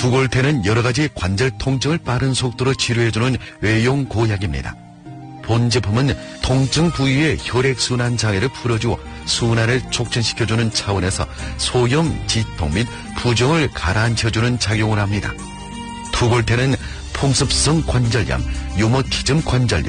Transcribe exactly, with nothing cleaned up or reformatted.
투골테는 여러 가지 관절 통증을 빠른 속도로 치료해주는 외용 고약입니다. 본 제품은 통증 부위의 혈액순환 장애를 풀어주어 순환을 촉진시켜주는 차원에서 소염, 지통 및 부종을 가라앉혀주는 작용을 합니다. 투골테는 풍습성 관절염, 유머티즘 관절염,